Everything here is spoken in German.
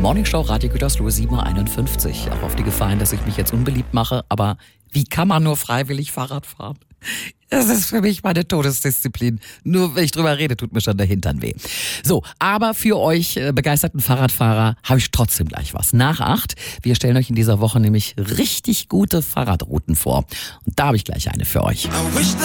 Morningshow Radio Gütersloh 7.51 Uhr. Auch auf die Gefahr hin, dass ich mich jetzt unbeliebt mache. Aber wie kann man nur freiwillig Fahrrad fahren? Das ist für mich meine Todesdisziplin. Nur wenn ich drüber rede, tut mir schon der Hintern weh. So, aber für euch begeisterten Fahrradfahrer habe ich trotzdem gleich was. Nach 8. Wir stellen euch in dieser Woche nämlich richtig gute Fahrradrouten vor. Und da habe ich gleich eine für euch.